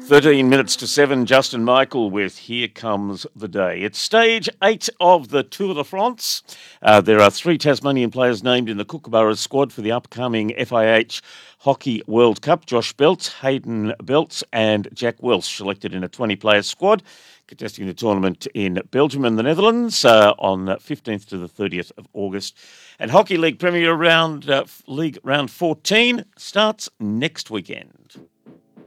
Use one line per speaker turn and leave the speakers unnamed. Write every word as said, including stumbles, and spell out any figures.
thirteen minutes to seven, Justin Michael with Here Comes the Day. It's stage eight of the Tour de France. Uh, there are three Tasmanian players named in the Kookaburra squad for the upcoming F I H Hockey World Cup. Josh Belts, Hayden Belts and Jack Welsh selected in a twenty-player squad, contesting the tournament in Belgium and the Netherlands uh, on fifteenth to the thirtieth of August. And Hockey League Premier Round uh, League Round fourteen starts next weekend.